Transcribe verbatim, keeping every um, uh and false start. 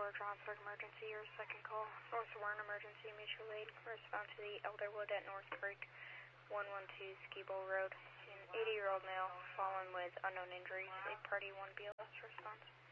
for Johnsburg emergency, your second call. North Warren emergency mutual aid. Respond to the Elderwood at North Creek, one one two Ski Bowl Road. An eighty-year-old male fallen with unknown injuries. A party one B L S response.